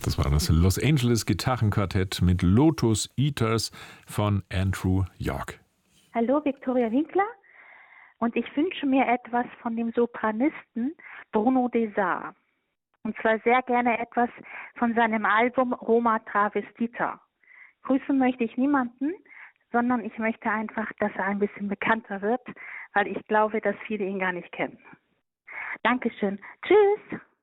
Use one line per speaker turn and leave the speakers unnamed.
Das war das Los Angeles Gitarrenquartett mit Lotus Eaters von Andrew York.
Hallo, Viktoria Winkler. Und ich wünsche mir etwas von dem Sopranisten Bruno Desar. Und zwar sehr gerne etwas von seinem Album Roma Travestita. Grüßen möchte ich niemanden, sondern ich möchte einfach, dass er ein bisschen bekannter wird, weil ich glaube, dass viele ihn gar nicht kennen. Dankeschön. Tschüss.